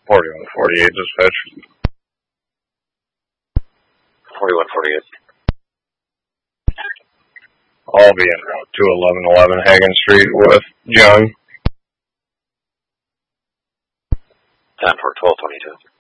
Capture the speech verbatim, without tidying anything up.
forty-one forty-eight dispatch. forty-one forty-eight. I'll be en route to eleven eleven Hagen Street with Young. ten for twelve twenty-two.